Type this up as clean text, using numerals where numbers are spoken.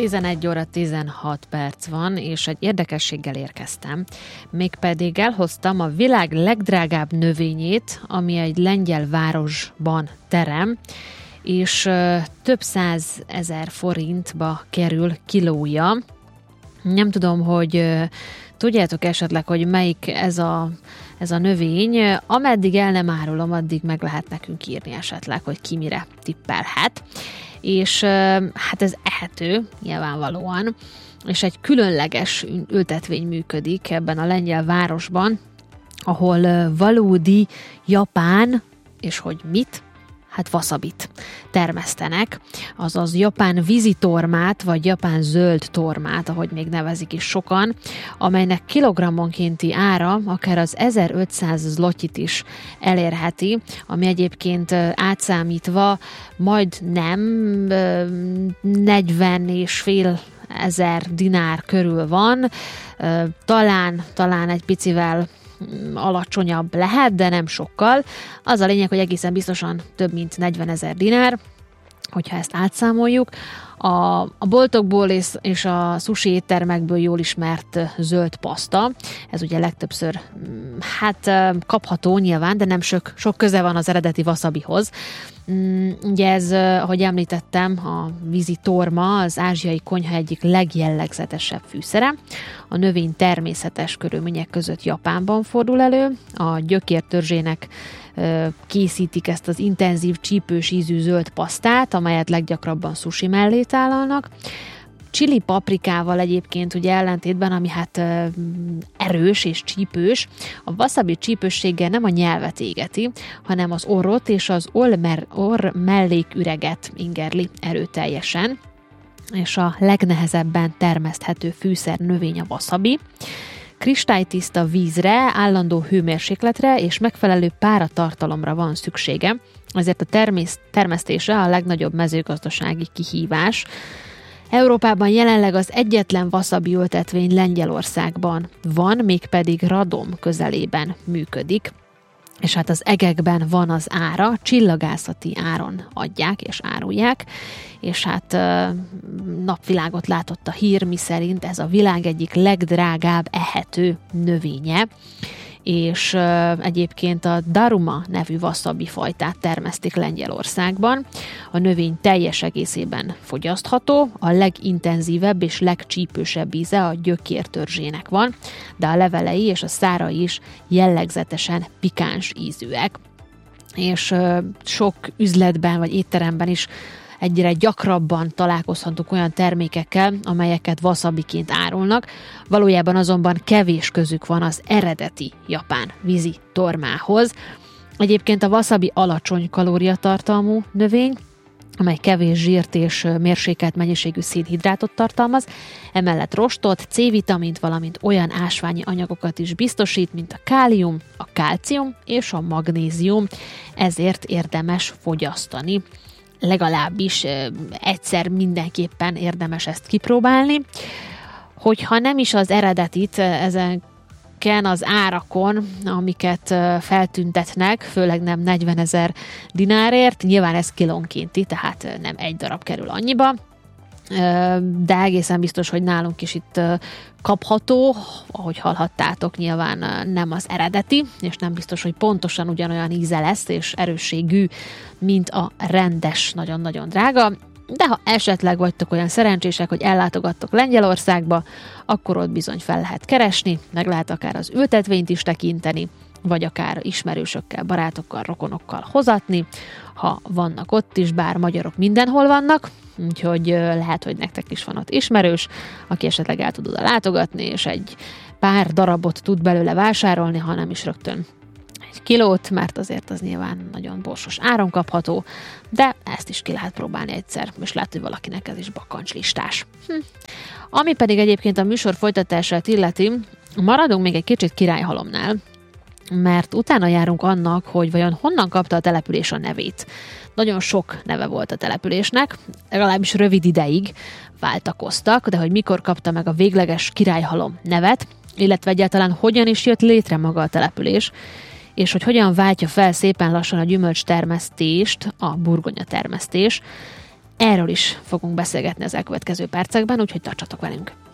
11 óra 16 perc van, és egy érdekességgel érkeztem. Mégpedig elhoztam a világ legdrágább növényét, ami egy lengyel városban terem, és több 100 000 forintba kerül kilója. Nem tudom, hogy tudjátok esetleg, hogy melyik ez a növény. Ameddig el nem árulom, addig meg lehet nekünk írni esetleg, hogy ki mire tippelhet. És hát ez ehető, nyilvánvalóan, és egy különleges ültetvény működik ebben a lengyel városban, ahol valódi japán, és hogy mit? Hát wasabit termesztenek, azaz japán vízitormát, vagy japán zöld tormát, ahogy még nevezik is sokan, amelynek kilogrammonkénti ára akár az 1500 zlotyit is elérheti, ami egyébként átszámítva majdnem 40,5 ezer dinár körül van, talán egy picivel alacsonyabb lehet, de nem sokkal. Az a lényeg, hogy egészen biztosan több mint 40 000 dinár, hogyha ezt átszámoljuk. A boltokból és a sushi éttermekből jól ismert zöld paszta, ez ugye legtöbbször kapható nyilván, de nem sok köze van az eredeti wasabihoz. Ugye ez, ahogy említettem, a vízi torma az ázsiai konyha egyik legjellegzetesebb fűszere. A növény természetes körülmények között Japánban fordul elő, a gyökértörzsének készítik ezt az intenzív csípős ízű zöld pasztát, amelyet leggyakrabban sushi mellé tálalnak. Chili paprikával egyébként ugye ellentétben, ami hát erős és csípős, a wasabi csípősséggel nem a nyelvet égeti, hanem az orrot és az orr melléküreget ingerli erőteljesen, és a legnehezebben termeszthető fűszer növény a wasabi. Kristálytiszta vízre, állandó hőmérsékletre és megfelelő páratartalomra van szüksége, ezért a termesztése a legnagyobb mezőgazdasági kihívás. Európában jelenleg az egyetlen wasabi ültetvény Lengyelországban van, mégpedig Radom közelében működik, és hát az egekben van az ára, csillagászati áron adják és árulják, és hát napvilágot látott a hír, miszerint ez a világ egyik legdrágább ehető növénye, és egyébként a Daruma nevű wasabi fajtát termesztik Lengyelországban. A növény teljes egészében fogyasztható, a legintenzívebb és legcsípősebb íze a gyökértörzsének van, de a levelei és a szárai is jellegzetesen pikáns ízűek. És sok üzletben vagy étteremben is egyre gyakrabban találkozhatunk olyan termékekkel, amelyeket wasabiként árulnak, valójában azonban kevés közük van az eredeti japán vízi tormához. Egyébként a wasabi alacsony kalóriatartalmú növény, amely kevés zsírt és mérsékelt mennyiségű szénhidrátot tartalmaz, emellett rostot, C-vitamint, valamint olyan ásványi anyagokat is biztosít, mint a kálium, a kálcium és a magnézium, ezért érdemes fogyasztani. Legalábbis egyszer mindenképpen érdemes ezt kipróbálni. Hogyha nem is az eredetit ezeken az árakon, amiket feltüntetnek, főleg nem 40 000 dinárért, nyilván ez kilónkénti, tehát nem egy darab kerül annyiba, de egészen biztos, hogy nálunk is itt kapható, ahogy hallhattátok, nyilván nem az eredeti, és nem biztos, hogy pontosan ugyanolyan íze lesz és erősségű, mint a rendes, nagyon-nagyon drága, de ha esetleg vagytok olyan szerencsések, hogy ellátogattok Lengyelországba, akkor ott bizony fel lehet keresni, meg lehet akár az ültetvényt is tekinteni, vagy akár ismerősökkel, barátokkal, rokonokkal hozatni, ha vannak ott is, bár magyarok mindenhol vannak, úgyhogy lehet, hogy nektek is van ott ismerős, aki esetleg el tud oda látogatni, és egy pár darabot tud belőle vásárolni, ha nem is rögtön egy kilót, mert azért az nyilván nagyon borsos áron kapható, de ezt is ki lehet próbálni egyszer, és lehet, hogy valakinek ez is bakancslistás. Ami pedig egyébként a műsor folytatását illeti, maradunk még egy kicsit királyhalomnál, mert utána járunk annak, hogy vajon honnan kapta a település a nevét. Nagyon sok neve volt a településnek, legalábbis rövid ideig váltakoztak, de hogy mikor kapta meg a végleges királyhalom nevet, illetve egyáltalán hogyan is jött létre maga a település, és hogy hogyan váltja fel szépen lassan a gyümölcs termesztést, a burgonya termesztés. Erről is fogunk beszélgetni az elkövetkező percekben, úgyhogy tartsatok velünk!